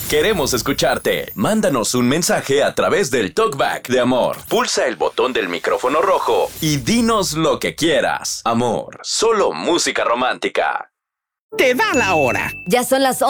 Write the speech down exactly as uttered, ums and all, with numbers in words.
Queremos escucharte. Mándanos un mensaje a través del Talkback de Amor. Pulsa el botón del micrófono rojo y dinos lo que quieras. Amor, solo música romántica. Te da la hora. Ya son las